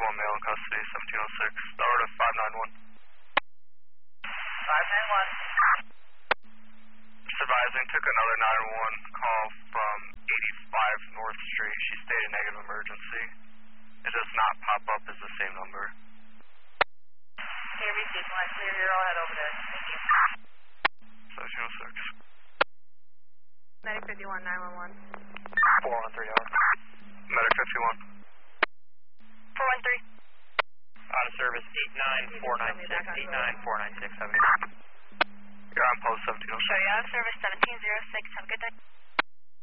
one male in custody, 1706. Start of 591. 591. Supervising took another 911 call from 85 North Street. She stated negative emergency. It does not pop up as the same number. Okay, receive line clear here. I'll head over there. Thank you. 1706. Medic 51, 911. 413 out. Medic 51. 413. Out of service 89496, 89496, 70. You're on post 1706. Show you out of service 1706. Have a good day.